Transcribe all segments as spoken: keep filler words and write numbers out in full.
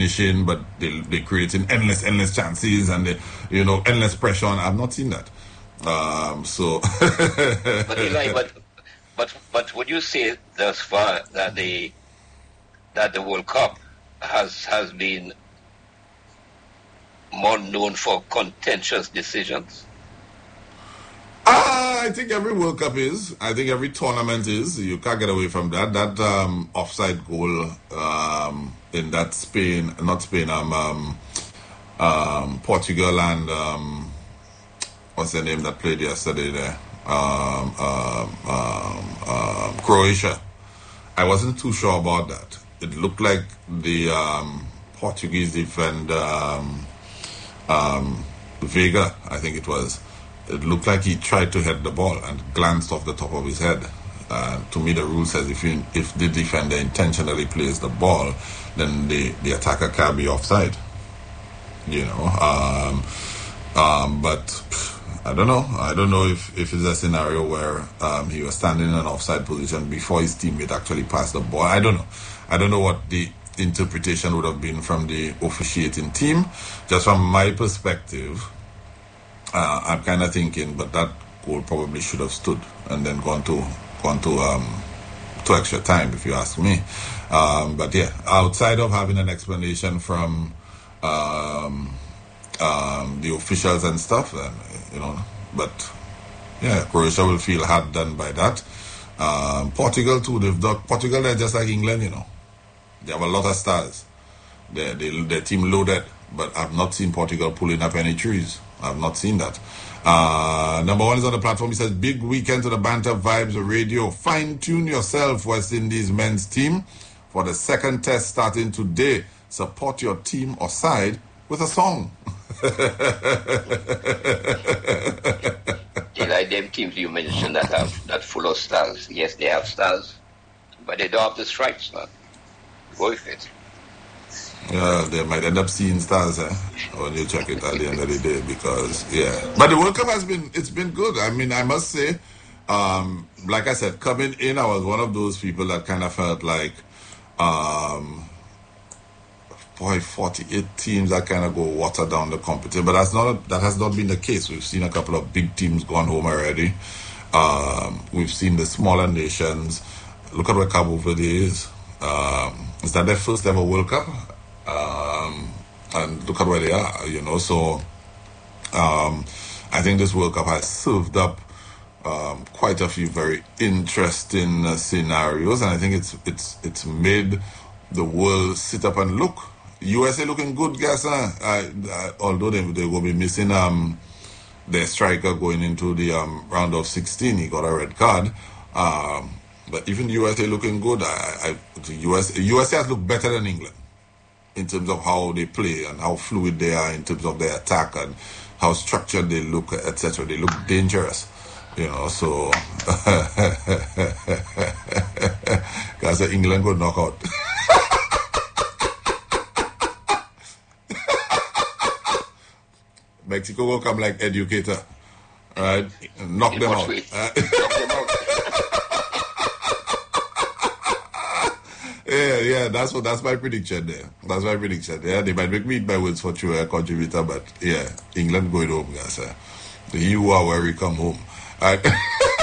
finishing, but they they creating endless, endless chances and they, you know, endless pressure. On. I've not seen that. Um, so, but Eli, but but but would you say thus far that the that the World Cup has has been more known for contentious decisions? Uh, I think every World Cup is. I think every tournament is. You can't get away from that. That um, offside goal um, in that Spain, not Spain, um, um, um, Portugal and um, what's the name that played yesterday there? Um, um, um, um, Croatia. I wasn't too sure about that. It looked like the um, Portuguese defender, um, um, Vega, I think it was. It looked like he tried to head the ball and glanced off the top of his head. Uh, to me, the rule says if you, if the defender intentionally plays the ball, then the, the attacker can be offside. You know, um, um, but pff, I don't know. I don't know if, if it's a scenario where um, he was standing in an offside position before his teammate actually passed the ball. I don't know. I don't know what the interpretation would have been from the officiating team. Just from my perspective, Uh, I'm kind of thinking, but that goal probably should have stood and then gone to gone to um, to extra time, if you ask me. Um, but yeah, outside of having an explanation from um, um, the officials and stuff, and you know, but yeah, Croatia will feel hard done by that. Um, Portugal too. They've done, Portugal, they're just like England, you know. They have a lot of stars. They they their team loaded, but I've not seen Portugal pulling up any trees. I've not seen that. Uh, number one is on the platform. He says, big weekend to the Banter Vibes Radio. Fine-tune yourself, West Indies men's team, for the second test starting today. Support your team or side with a song. Like them teams you mentioned that have that full of stars. Yes, they have stars, but they don't have the stripes, man. Worth it. Yeah, they might end up seeing stars eh, when you check it at the end of the day because, yeah. But the World Cup has been, it's been good. I mean, I must say, um, like I said, coming in, I was one of those people that kind of felt like, um, boy, forty-eight teams that kind of go water down the competition. But that's not, that has not been the case. We've seen a couple of big teams gone home already. Um, we've seen the smaller nations. Look at where Cabo Verde is. Um, is that their first ever World Cup? Um, and look at where they are, you know. So um, I think this World Cup has served up um, quite a few very interesting uh, scenarios, and I think it's it's it's made the world sit up and look. U S A looking good, guys. Huh? I, I, although they they will be missing um, their striker going into the um, round of sixteen, he got a red card. Um, but even U S A looking good. I, I the U S A, U S A has looked better than England in terms of how they play and how fluid they are in terms of their attack and how structured they look, et cetera. They look dangerous, you know. So, guys, England could knock out. Mexico will come like educator, right? Knock them out. Knock them out. Yeah, yeah, that's what that's my prediction there. That's my prediction. Yeah, they might make me eat my words for true, uh, contributor, but yeah, England going home, guys. Uh, you are where we come home. All right.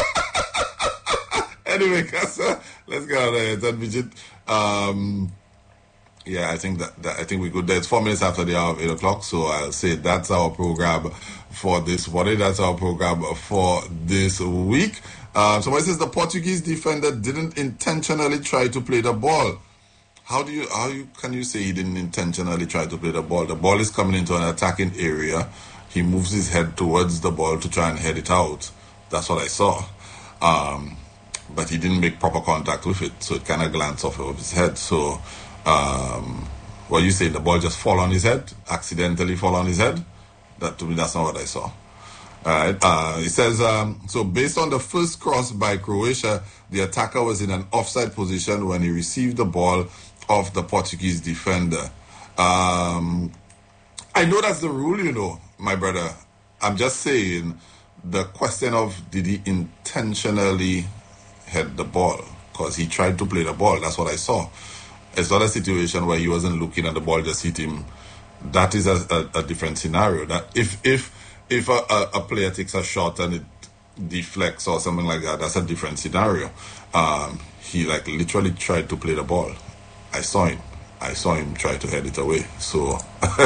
Anyway, guys, uh, let's get on ahead and visit. Um, yeah, I think that, that I think we could. There's four minutes after the hour of eight o'clock, so I'll say that's our program for this morning. That's our program for this week. Um, somebody says the Portuguese defender didn't intentionally try to play the ball. How do you how you can you say he didn't intentionally try to play the ball? The ball is coming into an attacking area. He moves his head towards the ball to try and head it out. That's what I saw. Um, but he didn't make proper contact with it, so it kind of glanced off of his head. So, um, what you say? The ball just fall on his head, accidentally fall on his head? That to me, that's not what I saw. Alright, uh, it says, um, so based on the first cross by Croatia, the attacker was in an offside position when he received the ball off the Portuguese defender. Um, I know that's the rule, you know, my brother. I'm just saying the question of did he intentionally head the ball? Because he tried to play the ball. That's what I saw. it's not a situation where he wasn't looking at the ball, just hit him. That is a, a, a different scenario. That if if if a, a, a player takes a shot and it deflects or something like that, that's a different scenario. Um, he like literally tried to play the ball. I saw him. I saw him try to head it away. So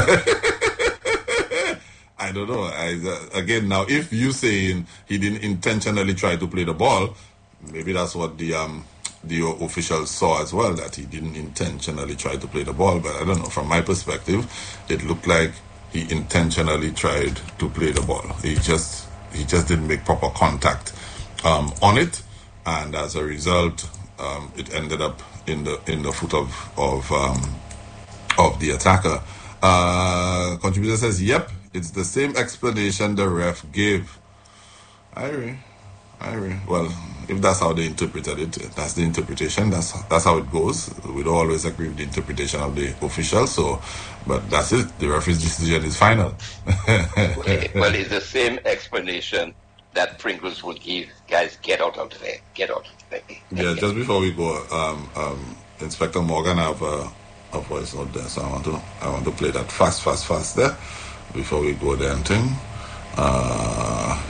I don't know. I, uh, again, now if you saying he didn't intentionally try to play the ball, maybe that's what the um the officials saw as well, that he didn't intentionally try to play the ball. But I don't know. From my perspective, it looked like he intentionally tried to play the ball. He just he just didn't make proper contact um, on it, and as a result, um, it ended up in the in the foot of of um, of the attacker. Uh, contributor says, "Yep, it's the same explanation the ref gave." I agree. I agree. Well, if that's how they interpreted it, that's the interpretation. That's that's how it goes. We don't always agree with the interpretation of the official. So, but that's it. The referee's decision is final. Well, it's the same explanation that Pringles would give. Guys, get out of there. Get out of there. Yeah. Just before we go, um, um, Inspector Morgan, I have a, a voice note there, so I want to I want to play that fast, fast, fast there before we go there and thing. Uh,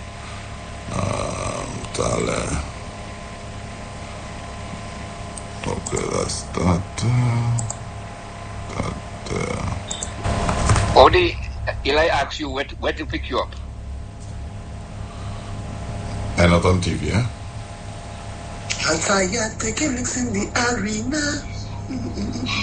Um, tale. Okay, that's that. Uh, that. Uh. Odi, Eli asks you where to, where to pick you up. And not on T V, eh? I'll try taking links in the arena.